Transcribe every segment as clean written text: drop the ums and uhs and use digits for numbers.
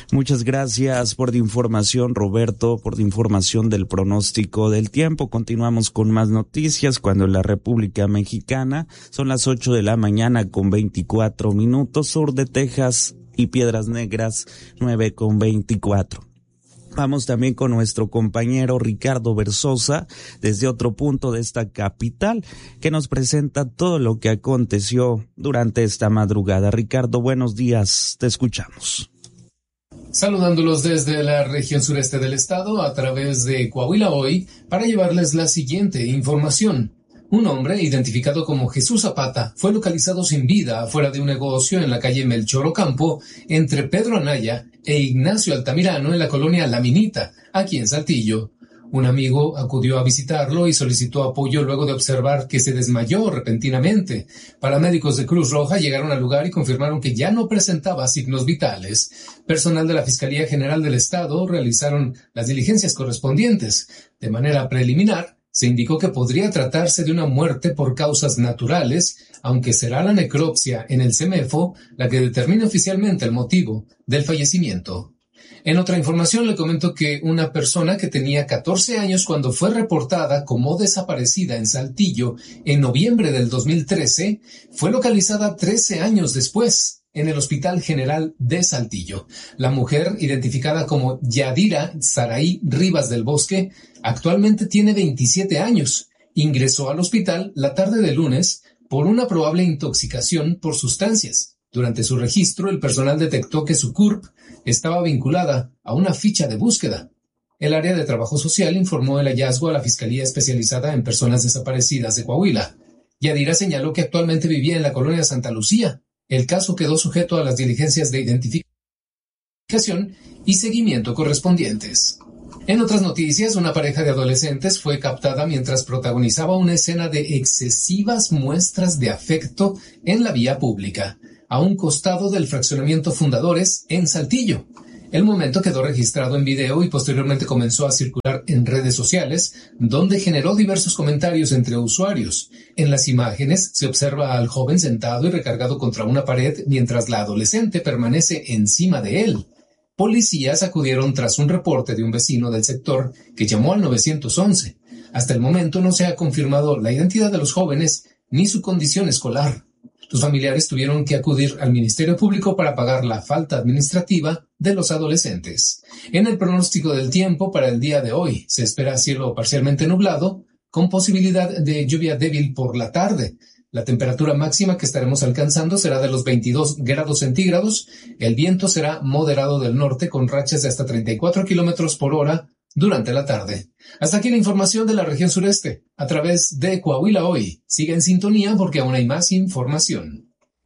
Muchas gracias por la información, Roberto, por la información del pronóstico del tiempo. Continuamos con más noticias cuando en la República Mexicana son las 8 de la mañana con 24 minutos, sur de Texas y Piedras Negras 9 con 24. Vamos también con nuestro compañero Ricardo Versosa desde otro punto de esta capital que nos presenta todo lo que aconteció durante esta madrugada. Ricardo, buenos días, te escuchamos. Saludándolos desde la región sureste del estado a través de Coahuila Hoy para llevarles la siguiente información. Un hombre identificado como Jesús Zapata fue localizado sin vida afuera de un negocio en la calle Melchor Ocampo entre Pedro Anaya e Ignacio Altamirano en la colonia La Minita, aquí en Saltillo. Un amigo acudió a visitarlo y solicitó apoyo luego de observar que se desmayó repentinamente. Paramédicos de Cruz Roja llegaron al lugar y confirmaron que ya no presentaba signos vitales. Personal de la Fiscalía General del Estado realizaron las diligencias correspondientes. De manera preliminar, se indicó que podría tratarse de una muerte por causas naturales, aunque será la necropsia en el CEMEFO la que determine oficialmente el motivo del fallecimiento. En otra información le comento que una persona que tenía 14 años cuando fue reportada como desaparecida en Saltillo en noviembre del 2013, fue localizada 13 años después en el Hospital General de Saltillo. La mujer, identificada como Yadira Saraí Rivas del Bosque, actualmente tiene 27 años. Ingresó al hospital la tarde de lunes por una probable intoxicación por sustancias. Durante su registro, el personal detectó que su CURP estaba vinculada a una ficha de búsqueda. El área de trabajo social informó el hallazgo a la Fiscalía Especializada en Personas Desaparecidas de Coahuila. Yadira señaló que actualmente vivía en la colonia Santa Lucía. El caso quedó sujeto a las diligencias de identificación y seguimiento correspondientes. En otras noticias, una pareja de adolescentes fue captada mientras protagonizaba una escena de excesivas muestras de afecto en la vía pública, a un costado del fraccionamiento Fundadores en Saltillo. El momento quedó registrado en video y posteriormente comenzó a circular en redes sociales, donde generó diversos comentarios entre usuarios. En las imágenes se observa al joven sentado y recargado contra una pared mientras la adolescente permanece encima de él. Policías acudieron tras un reporte de un vecino del sector que llamó al 911. Hasta el momento no se ha confirmado la identidad de los jóvenes ni su condición escolar. Sus familiares tuvieron que acudir al Ministerio Público para pagar la falta administrativa de los adolescentes. En el pronóstico del tiempo para el día de hoy se espera cielo parcialmente nublado, con posibilidad de lluvia débil por la tarde. La temperatura máxima que estaremos alcanzando será de los 22 grados centígrados. El viento será moderado del norte con rachas de hasta 34 kilómetros por hora durante la tarde. Hasta aquí la información de la región sureste, a través de Coahuila Hoy. Siga en sintonía porque aún hay más información.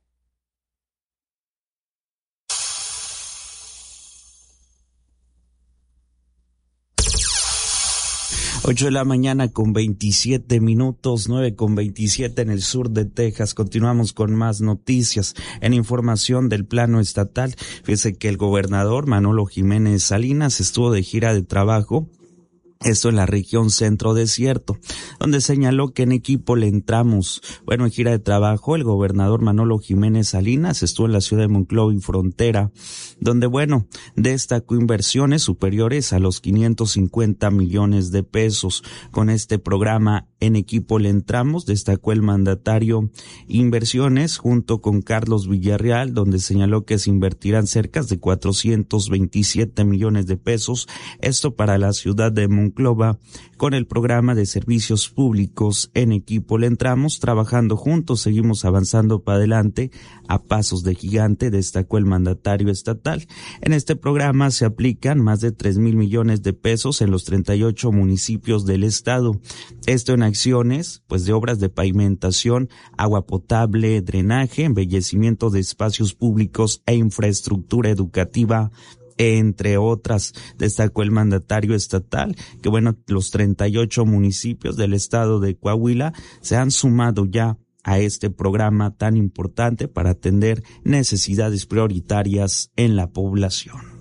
8 de la mañana con 27 minutos, 9 con 27 en el sur de Texas. Continuamos con más noticias. En información del plano estatal, fíjese que el gobernador Manolo Jiménez Salinas estuvo de gira de trabajo, esto en la región centro desierto, donde señaló que en equipo le entramos. Bueno, en gira de trabajo, el gobernador Manolo Jiménez Salinas estuvo en la ciudad de Monclova y Frontera, donde, bueno, destacó inversiones superiores a los 550 millones de pesos. Con este programa En equipo le entramos, destacó el mandatario inversiones junto con Carlos Villarreal, donde señaló que se invertirán cerca de 427 millones de pesos, esto para la ciudad de Monclova, con el programa de servicios públicos En equipo le entramos, trabajando juntos, seguimos avanzando para adelante a pasos de gigante, destacó el mandatario estatal. En este programa se aplican más de 3,000 millones de pesos en los 38 municipios del estado. Esto en acciones, pues, de obras de pavimentación, agua potable, drenaje, embellecimiento de espacios públicos e infraestructura educativa, entre otras. Destacó el mandatario estatal que, bueno, los 38 municipios del estado de Coahuila se han sumado ya a este programa tan importante para atender necesidades prioritarias en la población.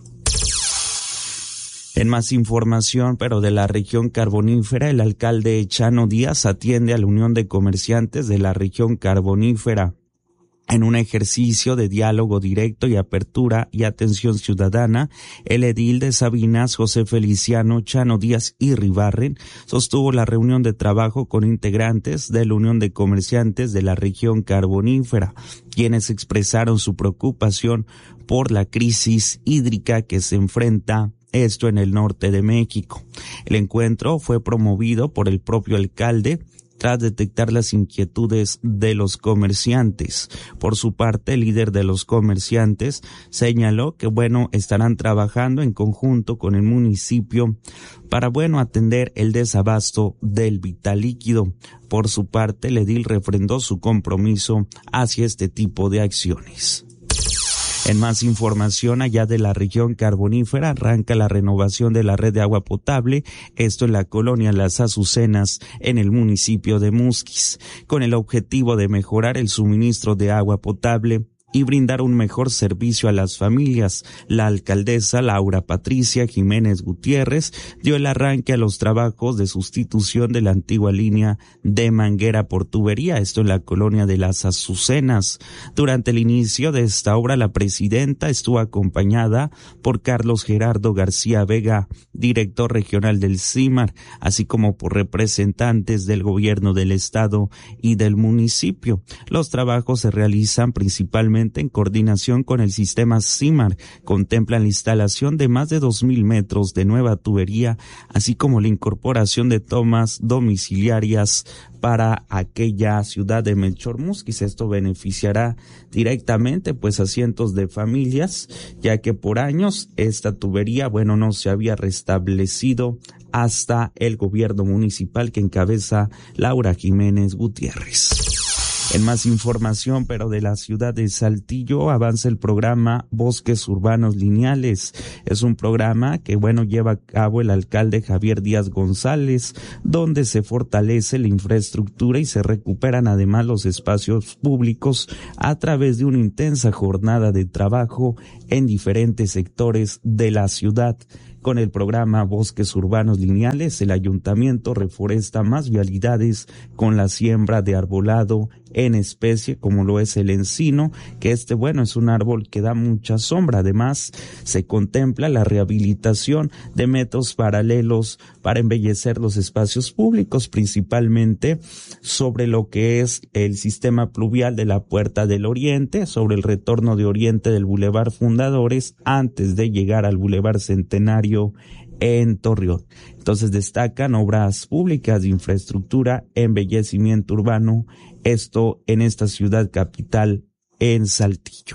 En más información, pero de la región carbonífera, el alcalde Chano Díaz atiende a la Unión de Comerciantes de la región carbonífera. En un ejercicio de diálogo directo y apertura y atención ciudadana, el edil de Sabinas, José Feliciano Chano Díaz Irribarren, sostuvo la reunión de trabajo con integrantes de la Unión de Comerciantes de la región carbonífera, quienes expresaron su preocupación por la crisis hídrica que se enfrenta esto en el norte de México. El encuentro fue promovido por el propio alcalde tras detectar las inquietudes de los comerciantes. Por su parte, el líder de los comerciantes señaló que, estarán trabajando en conjunto con el municipio para, atender el desabasto del vital líquido. Por su parte, el edil refrendó su compromiso hacia este tipo de acciones. En más información, allá de la región carbonífera, arranca la renovación de la red de agua potable, esto en la colonia Las Azucenas, en el municipio de Musquis, con el objetivo de mejorar el suministro de agua potable y brindar un mejor servicio a las familias. La alcaldesa Laura Patricia Jiménez Gutiérrez dio el arranque a los trabajos de sustitución de la antigua línea de manguera por tubería, esto en la colonia de Las Azucenas. Durante el inicio de esta obra, la presidenta estuvo acompañada por Carlos Gerardo García Vega, director regional del CIMAR, así como por representantes del gobierno del estado y del municipio. Los trabajos se realizan principalmente en coordinación con el sistema CIMAR. Contemplan la instalación de más de 2,000 metros de nueva tubería, así como la incorporación de tomas domiciliarias para aquella ciudad de Melchor Musquis. Esto beneficiará directamente a cientos de familias, ya que por años esta tubería no se había restablecido hasta el gobierno municipal que encabeza Laura Jiménez Gutiérrez. En más información, pero de la ciudad de Saltillo, avanza el programa Bosques Urbanos Lineales. Es un programa que, lleva a cabo el alcalde Javier Díaz González, donde se fortalece la infraestructura y se recuperan además los espacios públicos a través de una intensa jornada de trabajo en diferentes sectores de la ciudad. Con el programa Bosques Urbanos Lineales, el ayuntamiento reforesta más vialidades con la siembra de arbolado en especie, como lo es el encino, que es un árbol que da mucha sombra. Además, se contempla la rehabilitación de métodos paralelos para embellecer los espacios públicos, principalmente sobre lo que es el sistema pluvial de la Puerta del Oriente, sobre el retorno de Oriente del Boulevard Fundadores, antes de llegar al Boulevard Centenario en Torreón. Entonces destacan obras públicas de infraestructura, embellecimiento urbano, esto en esta ciudad capital, en Saltillo.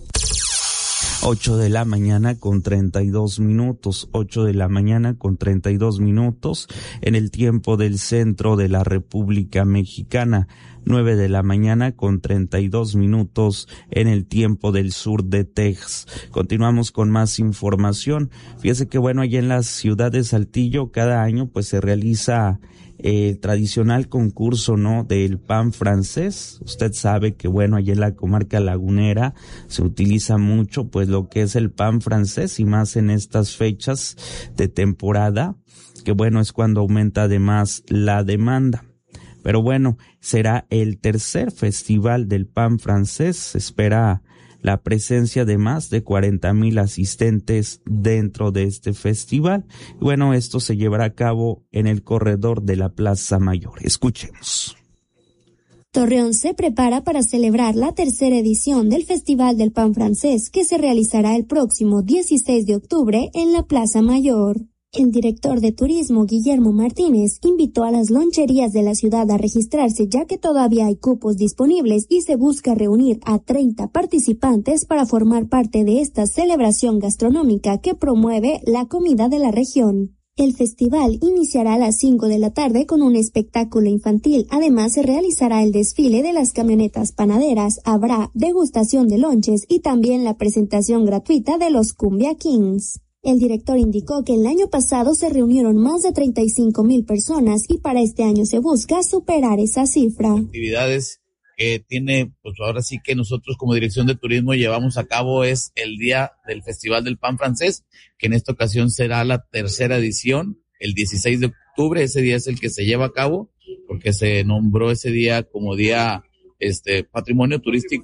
8 de la mañana con 32 minutos, 8 de la mañana con 32 minutos en el tiempo del centro de la República Mexicana, 9 de la mañana con 32 minutos en el tiempo del sur de Texas. Continuamos con más información. Fíjese que allá en la ciudad de Saltillo cada año se realiza el tradicional concurso, del pan francés. Usted sabe que allá en la comarca lagunera se utiliza mucho lo que es el pan francés, y más en estas fechas de temporada, que es cuando aumenta además la demanda. Pero será el tercer festival del pan francés. Se espera la presencia de más de 40,000 asistentes dentro de este festival. Esto se llevará a cabo en el corredor de la Plaza Mayor. Escuchemos. Torreón se prepara para celebrar la tercera edición del Festival del Pan Francés, que se realizará el próximo 16 de octubre en la Plaza Mayor. El director de turismo, Guillermo Martínez, invitó a las loncherías de la ciudad a registrarse, ya que todavía hay cupos disponibles y se busca reunir a 30 participantes para formar parte de esta celebración gastronómica que promueve la comida de la región. El festival iniciará a las 5 de la tarde con un espectáculo infantil. Además, se realizará el desfile de las camionetas panaderas, habrá degustación de lonches y también la presentación gratuita de los Cumbia Kings. El director indicó que el año pasado se reunieron más de 35,000 personas y para este año se busca superar esa cifra. Actividades que tiene, ahora sí que nosotros como Dirección de Turismo llevamos a cabo es el día del Festival del Pan Francés, que en esta ocasión será la tercera edición, el 16 de octubre, ese día es el que se lleva a cabo, porque se nombró ese día como día Patrimonio Turístico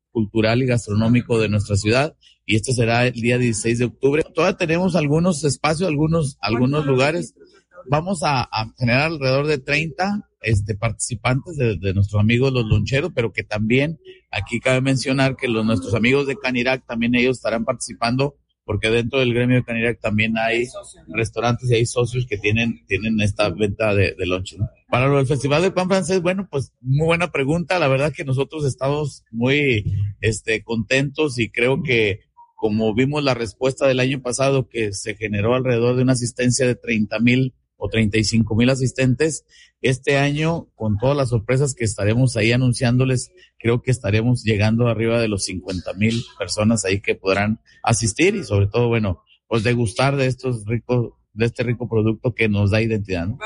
cultural y gastronómico de nuestra ciudad, y este será el día 16 de octubre. Todavía tenemos algunos espacios, algunos lugares. Vamos a generar alrededor de 30 participantes de nuestros amigos los loncheros, pero que también aquí cabe mencionar que nuestros amigos de Canirac también ellos estarán participando, porque dentro del gremio de Canirac también hay restaurantes y hay socios que tienen esta venta de lonche, ¿no? Para lo del Festival del Pan Francés, bueno, pues muy buena pregunta. La verdad que nosotros estamos muy contentos, y creo que como vimos la respuesta del año pasado, que se generó alrededor de una asistencia de 30,000 o 35,000 asistentes, este año, con todas las sorpresas que estaremos ahí anunciándoles, creo que estaremos llegando arriba de los 50,000 personas ahí que podrán asistir, y sobre todo, bueno, pues degustar de este rico producto que nos da identidad, ¿no?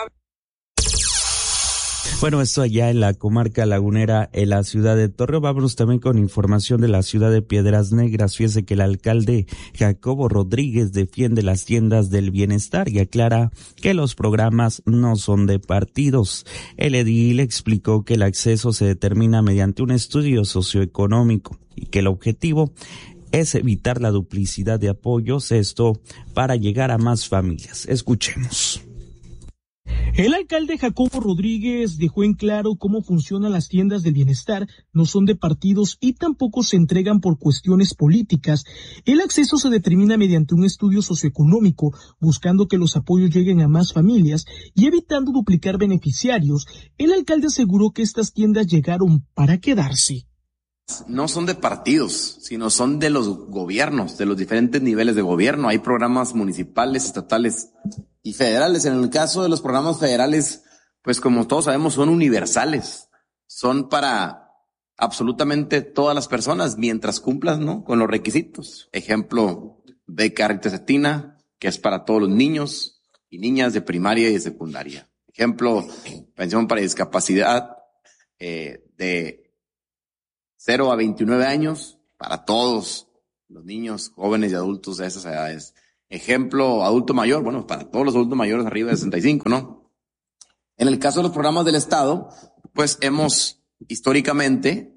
Bueno, esto allá en la comarca lagunera, en la ciudad de Torreón. Vámonos también con información de la ciudad de Piedras Negras. Fíjese que el alcalde Jacobo Rodríguez defiende las tiendas del bienestar y aclara que los programas no son de partidos. El edil explicó que el acceso se determina mediante un estudio socioeconómico y que el objetivo es evitar la duplicidad de apoyos, esto para llegar a más familias. Escuchemos. El alcalde Jacobo Rodríguez dejó en claro cómo funcionan las tiendas del bienestar, no son de partidos y tampoco se entregan por cuestiones políticas. El acceso se determina mediante un estudio socioeconómico, buscando que los apoyos lleguen a más familias y evitando duplicar beneficiarios. El alcalde aseguró que estas tiendas llegaron para quedarse. No son de partidos, sino son de los gobiernos, de los diferentes niveles de gobierno. Hay programas municipales, estatales y federales. En el caso de los programas federales, pues como todos sabemos, son universales. Son para absolutamente todas las personas, mientras cumplan, ¿no?, con los requisitos. Ejemplo, beca Rita Cetina, que es para todos los niños y niñas de primaria y de secundaria. Ejemplo, pensión para discapacidad de 0 a 29 años para todos los niños, jóvenes y adultos de esas edades. Ejemplo, adulto mayor, bueno, para todos los adultos mayores arriba de 65, ¿no? En el caso de los programas del Estado, pues hemos históricamente,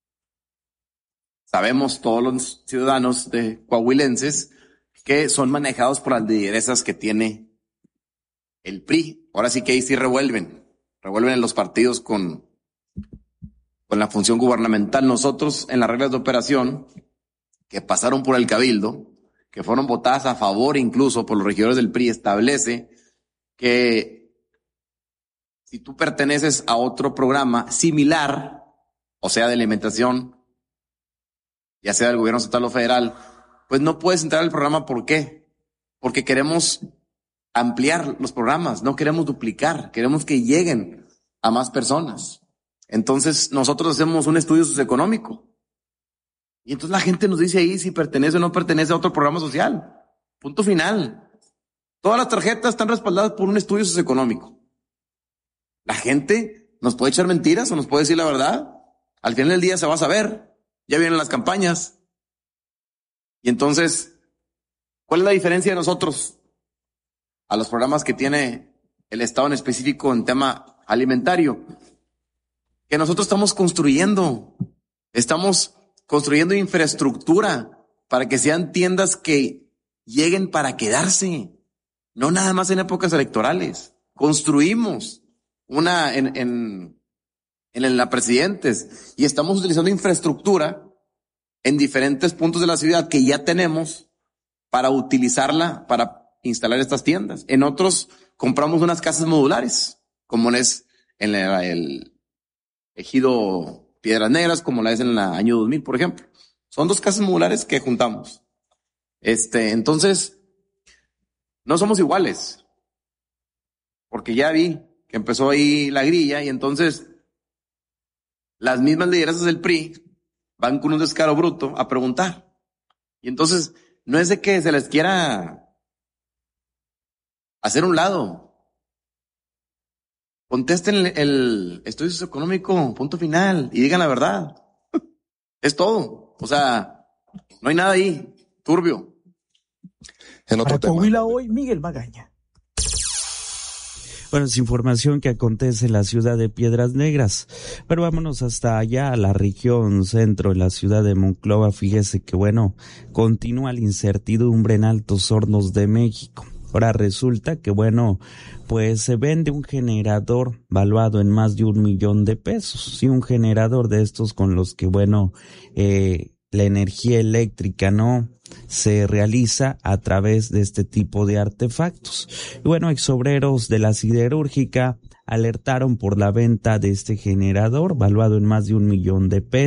sabemos todos los ciudadanos coahuilenses que son manejados por las lideresas que tiene el PRI. Ahora sí que ahí sí revuelven en los partidos con la función gubernamental. Nosotros, en las reglas de operación que pasaron por el Cabildo, que fueron votadas a favor incluso por los regidores del PRI, establece que si tú perteneces a otro programa similar, o sea, de alimentación, ya sea del gobierno estatal o federal, pues no puedes entrar al programa. ¿Por qué? Porque queremos ampliar los programas, no queremos duplicar, queremos que lleguen a más personas. Entonces nosotros hacemos un estudio socioeconómico y entonces la gente nos dice ahí si pertenece o no pertenece a otro programa social. Punto final. Todas las tarjetas están respaldadas por un estudio socioeconómico. La gente nos puede echar mentiras o nos puede decir la verdad. Al final del día se va a saber. Ya vienen las campañas. Y entonces, ¿cuál es la diferencia de nosotros a los programas que tiene el Estado en específico en tema alimentario? Que nosotros estamos construyendo infraestructura para que sean tiendas que lleguen para quedarse, no nada más en épocas electorales. Construimos una en la Presidentes y estamos utilizando infraestructura en diferentes puntos de la ciudad que ya tenemos para utilizarla para instalar estas tiendas. En otros compramos unas casas modulares, como es en el Ejido Piedras Negras, como la es en el año 2000, por ejemplo. Son 2 casas modulares que juntamos. Entonces, no somos iguales. Porque ya vi que empezó ahí la grilla y entonces las mismas lideresas del PRI van con un descaro bruto a preguntar. Y entonces, no es de que se les quiera hacer un lado. Contesten el estudio socioeconómico, punto final, y digan la verdad. Es todo. O sea, no hay nada ahí turbio. En otro tema. Coahuila hoy, Miguel Magaña. Bueno, es información que acontece en la ciudad de Piedras Negras, pero vámonos hasta allá a la región centro, en la ciudad de Monclova. Fíjese que continúa la incertidumbre en Altos Hornos de México. Ahora resulta que pues se vende un generador valuado en más de $1 millón. Sí, un generador de estos con los que la energía eléctrica se realiza a través de este tipo de artefactos. Y exobreros de la siderúrgica alertaron por la venta de este generador valuado en más de $1 millón.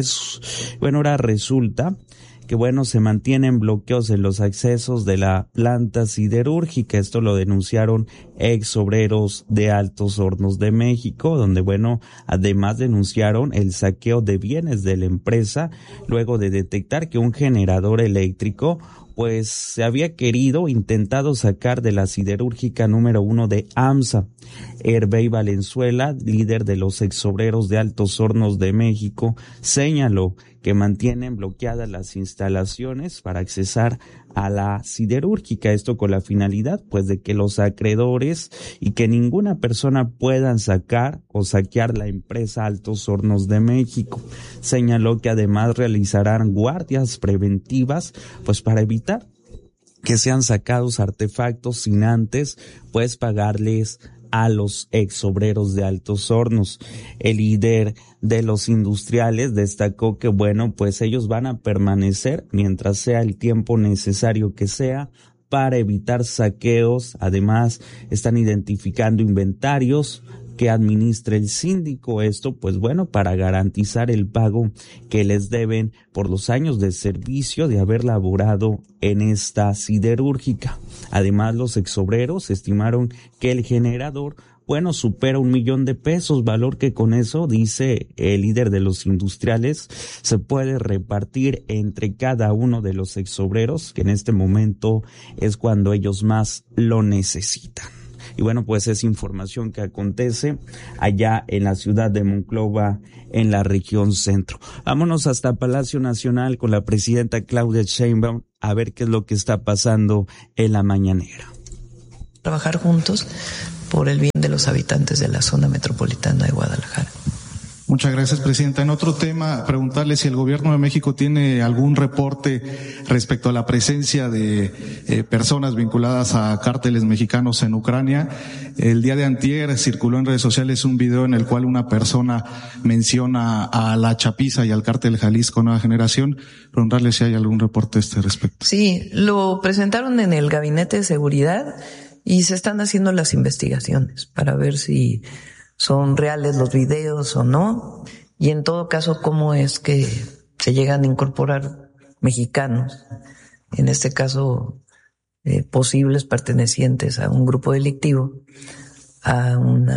Ahora resulta que se mantienen bloqueos en los accesos de la planta siderúrgica. Esto lo denunciaron exobreros de Altos Hornos de México, donde además denunciaron el saqueo de bienes de la empresa luego de detectar que un generador eléctrico pues se había intentado sacar de la siderúrgica número 1 de AMSA. Hervey Valenzuela, líder de los exobreros de Altos Hornos de México, señaló que mantienen bloqueadas las instalaciones para accesar a la siderúrgica, esto con la finalidad de que los acreedores y que ninguna persona puedan sacar o saquear la empresa Altos Hornos de México. Señaló que además realizarán guardias preventivas para evitar que sean sacados artefactos sin antes pagarles a los exobreros de Altos Hornos. El líder de los industriales destacó que ellos van a permanecer mientras sea el tiempo necesario que sea para evitar saqueos. Además, están identificando inventarios que administre el síndico, esto para garantizar el pago que les deben por los años de servicio de haber laborado en esta siderúrgica. Además, los exobreros estimaron que el generador supera $1 millón, valor que con eso, dice el líder de los industriales, se puede repartir entre cada uno de los exobreros, que en este momento es cuando ellos más lo necesitan. Y pues es información que acontece allá en la ciudad de Monclova, en la región centro. Vámonos hasta Palacio Nacional con la presidenta Claudia Sheinbaum a ver qué es lo que está pasando en la mañanera. Trabajar juntos por el bien de los habitantes de la zona metropolitana de Guadalajara. Muchas gracias, presidenta. En otro tema, preguntarle si el gobierno de México tiene algún reporte respecto a la presencia de personas vinculadas a cárteles mexicanos en Ucrania. El día de antier circuló en redes sociales un video en el cual una persona menciona a la Chapiza y al cártel Jalisco Nueva Generación. Preguntarle si hay algún reporte a este respecto. Sí, lo presentaron en el Gabinete de Seguridad y se están haciendo las investigaciones para ver si son reales los videos o no, y en todo caso cómo es que se llegan a incorporar mexicanos, en este caso posibles pertenecientes a un grupo delictivo, a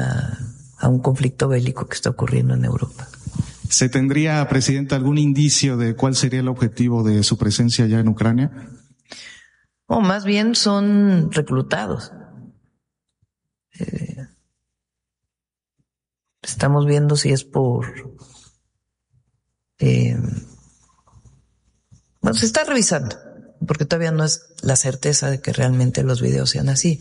un conflicto bélico que está ocurriendo en Europa. ¿Se tendría, presidenta, algún indicio de cuál sería el objetivo de su presencia allá en Ucrania? O más bien son reclutados. Estamos viendo si es se está revisando, porque todavía no es la certeza de que realmente los videos sean así.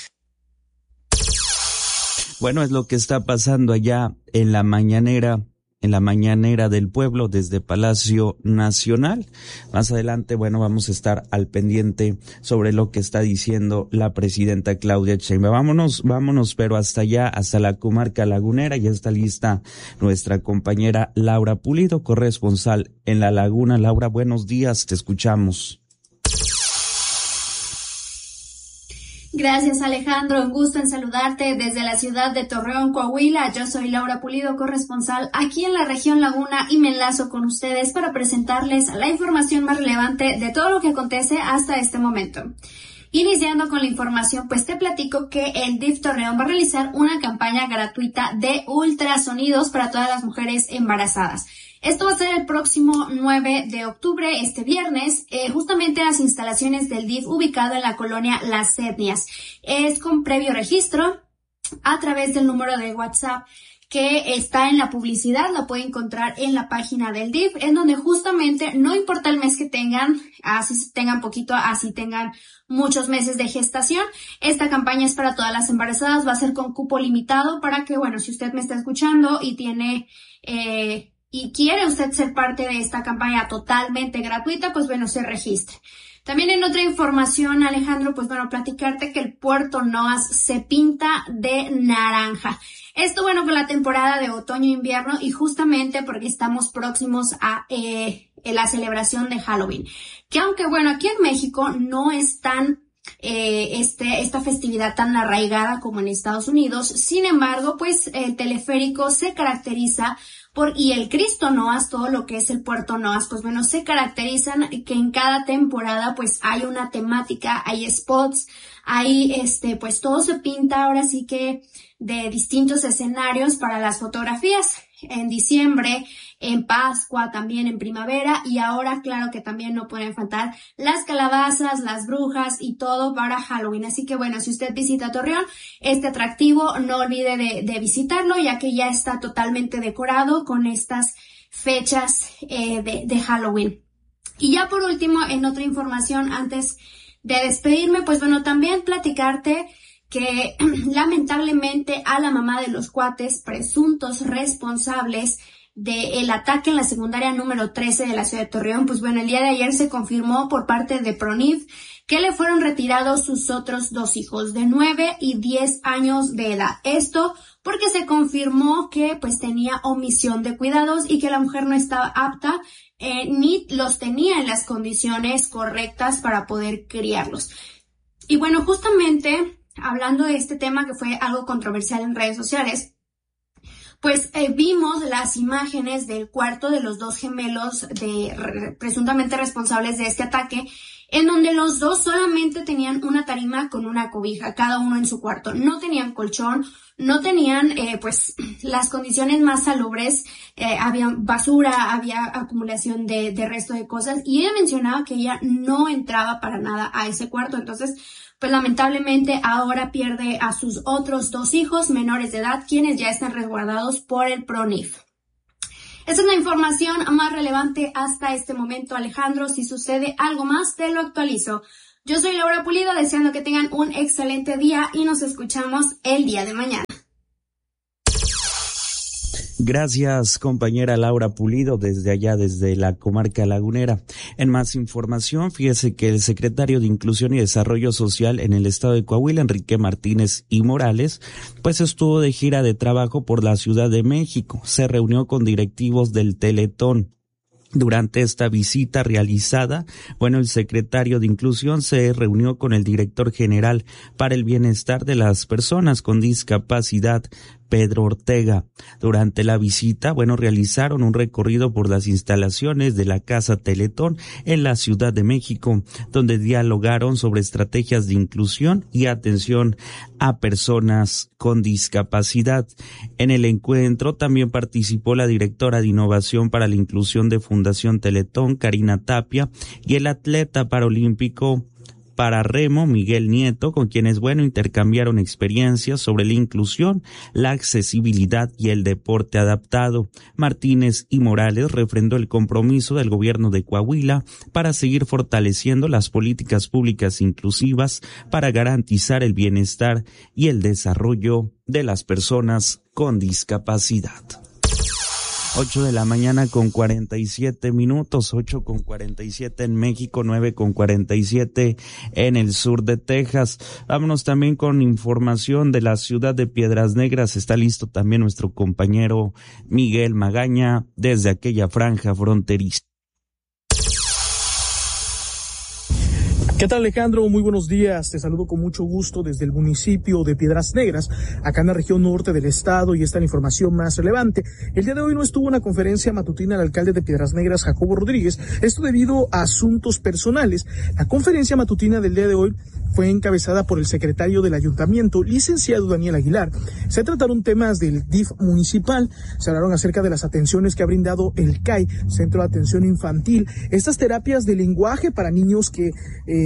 Es lo que está pasando allá en la mañanera del pueblo desde Palacio Nacional. Más adelante, vamos a estar al pendiente sobre lo que está diciendo la presidenta Claudia Sheinbaum. Vámonos, pero hasta allá, hasta la comarca lagunera. Ya está lista nuestra compañera Laura Pulido, corresponsal en La Laguna. Laura, buenos días, te escuchamos. Gracias, Alejandro. Un gusto en saludarte desde la ciudad de Torreón, Coahuila. Yo soy Laura Pulido, corresponsal aquí en la región Laguna, y me enlazo con ustedes para presentarles la información más relevante de todo lo que acontece hasta este momento. Iniciando con la información, te platico que el DIF Torreón va a realizar una campaña gratuita de ultrasonidos para todas las mujeres embarazadas. Esto va a ser el próximo 9 de octubre, este viernes, justamente en las instalaciones del DIF ubicado en la colonia Las Etnias. Es con previo registro a través del número de WhatsApp que está en la publicidad, lo puede encontrar en la página del DIF, en donde justamente no importa el mes que tengan, así tengan poquito, así tengan muchos meses de gestación. Esta campaña es para todas las embarazadas, va a ser con cupo limitado para que, bueno, si usted me está escuchando y tiene, y quiere usted ser parte de esta campaña totalmente gratuita, pues bueno, se registre. También en otra información, Alejandro, pues bueno, platicarte que el Puerto Noas se pinta de naranja. Esto, bueno, con la temporada de otoño-invierno y justamente porque estamos próximos a la celebración de Halloween. Que aunque, bueno, aquí en México no es tan esta festividad tan arraigada como en Estados Unidos, sin embargo, pues el teleférico se caracteriza y el Cristo Noas, todo lo que es el Puerto Noas, pues bueno, se caracterizan que en cada temporada pues hay una temática, hay spots, hay pues todo se pinta ahora sí que de distintos escenarios para las fotografías. En diciembre, en Pascua, también en primavera y ahora claro que también no pueden faltar las calabazas, las brujas y todo para Halloween. Así que bueno, si usted visita Torreón, este atractivo no olvide de visitarlo ya que ya está totalmente decorado con estas fechas de Halloween. Y ya por último, en otra información antes de despedirme, pues bueno, también platicarte que lamentablemente a la mamá de los cuates presuntos responsables del ataque en la secundaria número 13 de la ciudad de Torreón, pues bueno, el día de ayer se confirmó por parte de PRONIF que le fueron retirados sus otros 2 hijos de 9 y 10 años de edad. Esto porque se confirmó que pues tenía omisión de cuidados y que la mujer no estaba apta ni los tenía en las condiciones correctas para poder criarlos. Y bueno, justamente hablando de este tema que fue algo controversial en redes sociales, pues vimos las imágenes del cuarto de los 2 gemelos presuntamente responsables de este ataque, en donde los 2 solamente tenían una tarima con una cobija, cada uno en su cuarto. No tenían colchón, no tenían pues las condiciones más salubres, había basura, había acumulación de resto de cosas, y ella mencionaba que ella no entraba para nada a ese cuarto. Entonces, pues lamentablemente ahora pierde a sus otros 2 hijos menores de edad, quienes ya están resguardados por el PRONIF. Esa es la información más relevante hasta este momento, Alejandro. Si sucede algo más, te lo actualizo. Yo soy Laura Pulido, deseando que tengan un excelente día y nos escuchamos el día de mañana. Gracias, compañera Laura Pulido, desde allá, desde la comarca lagunera. En más información, fíjese que el secretario de Inclusión y Desarrollo Social en el estado de Coahuila, Enrique Martínez y Morales, pues estuvo de gira de trabajo por la Ciudad de México. Se reunió con directivos del Teletón. Durante esta visita realizada, bueno, el secretario de Inclusión se reunió con el director general para el bienestar de las personas con discapacidad, Pedro Ortega. Durante la visita, bueno, realizaron un recorrido por las instalaciones de la Casa Teletón en la Ciudad de México, donde dialogaron sobre estrategias de inclusión y atención a personas con discapacidad. En el encuentro también participó la directora de Innovación para la Inclusión de Fundación Teletón, Karina Tapia, y el atleta paralímpico para remo, Miguel Nieto, con quienes, bueno, intercambiaron experiencias sobre la inclusión, la accesibilidad y el deporte adaptado. Martínez y Morales refrendó el compromiso del gobierno de Coahuila para seguir fortaleciendo las políticas públicas inclusivas para garantizar el bienestar y el desarrollo de las personas con discapacidad. 8 de la mañana con 47 minutos, 8:47 en México, 9:47 en el sur de Texas. Vámonos también con información de la ciudad de Piedras Negras. Está listo también nuestro compañero Miguel Magaña desde aquella franja fronteriza. ¿Qué tal, Alejandro? Muy buenos días. Te saludo con mucho gusto desde el municipio de Piedras Negras, acá en la región norte del estado, y esta es la información más relevante. El día de hoy no estuvo una conferencia matutina el alcalde de Piedras Negras, Jacobo Rodríguez, esto debido a asuntos personales. La conferencia matutina del día de hoy fue encabezada por el secretario del ayuntamiento, licenciado Daniel Aguilar. Se trataron temas del DIF municipal, se hablaron acerca de las atenciones que ha brindado el CAI, Centro de Atención Infantil, estas terapias de lenguaje para niños que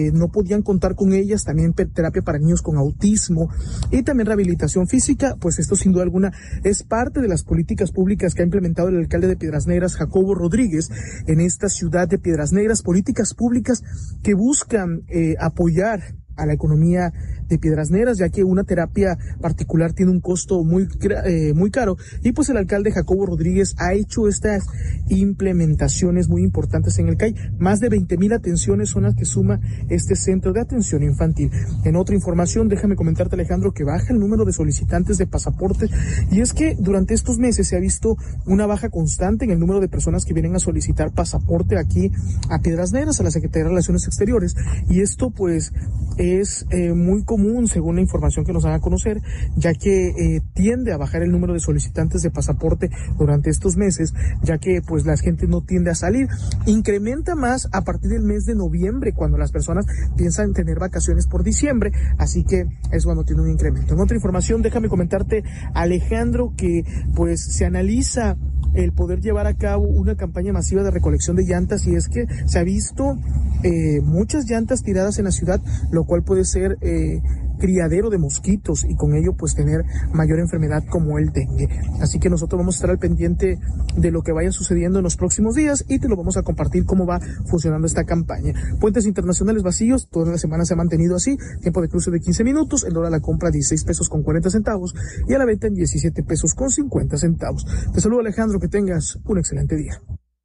no podían contar con ellas, también terapia para niños con autismo y también rehabilitación física. Pues esto sin duda alguna es parte de las políticas públicas que ha implementado el alcalde de Piedras Negras, Jacobo Rodríguez, en esta ciudad de Piedras Negras, políticas públicas que buscan apoyar a la economía de Piedras Negras, ya que una terapia particular tiene un costo muy caro, y pues el alcalde Jacobo Rodríguez ha hecho estas implementaciones muy importantes en el CAI. Más de 20,000 atenciones son las que suma este centro de atención infantil. En otra información, déjame comentarte, Alejandro, que baja el número de solicitantes de pasaportes, y es que durante estos meses se ha visto una baja constante en el número de personas que vienen a solicitar pasaporte aquí a Piedras Negras, a la Secretaría de Relaciones Exteriores, y esto pues es muy común, según la información que nos dan a conocer, ya que tiende a bajar el número de solicitantes de pasaporte durante estos meses, ya que pues la gente no tiende a salir. Incrementa más a partir del mes de noviembre, cuando las personas piensan tener vacaciones por diciembre, así que es cuando tiene un incremento. En otra información, déjame comentarte, Alejandro, que pues se analiza el poder llevar a cabo una campaña masiva de recolección de llantas, y es que se ha visto muchas llantas tiradas en la ciudad, lo cual puede ser criadero de mosquitos y con ello pues tener mayor enfermedad como el dengue. Así que nosotros vamos a estar al pendiente de lo que vaya sucediendo en los próximos días y te lo vamos a compartir cómo va funcionando esta campaña. Puentes internacionales vacíos, toda la semana se ha mantenido así, tiempo de cruce de 15 minutos, el dólar a la compra 16 pesos con 40 centavos y a la venta en 17 pesos con 50 centavos. Te saludo, Alejandro, que tengas un excelente día.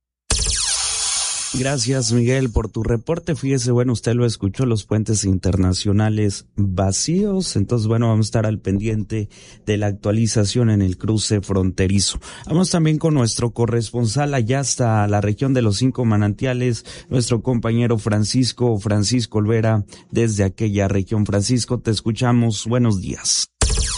Gracias, Miguel, por tu reporte. Fíjese, bueno, usted lo escuchó, los puentes internacionales vacíos. Entonces, bueno, vamos a estar al pendiente de la actualización en el cruce fronterizo. Vamos también con nuestro corresponsal allá hasta la región de los 5 manantiales, nuestro compañero Francisco Olvera, desde aquella región. Francisco, te escuchamos. Buenos días.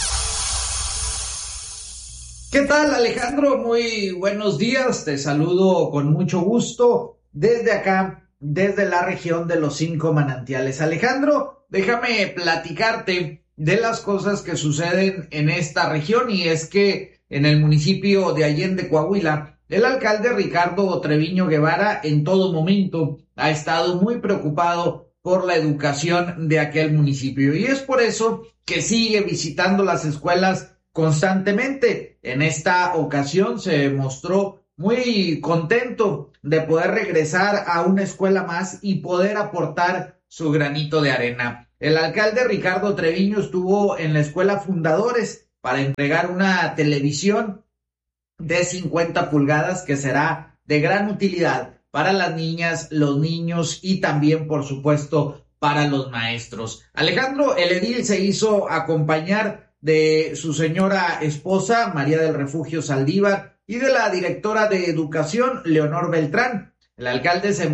¿Qué tal, Alejandro? Muy buenos días. Te saludo con mucho gusto desde acá, desde la región de los 5 manantiales. Alejandro, déjame platicarte de las cosas que suceden en esta región, y es que en el municipio de Allende, Coahuila, el alcalde Ricardo Treviño Guevara en todo momento ha estado muy preocupado por la educación de aquel municipio, y es por eso que sigue visitando las escuelas constantemente. En esta ocasión se mostró muy contento de poder regresar a una escuela más y poder aportar su granito de arena. El alcalde Ricardo Treviño estuvo en la escuela Fundadores para entregar una televisión de 50 pulgadas que será de gran utilidad para las niñas, los niños y también, por supuesto, para los maestros. Alejandro, el edil se hizo acompañar de su señora esposa, María del Refugio Saldívar, y de la directora de Educación, Leonor Beltrán. El alcalde se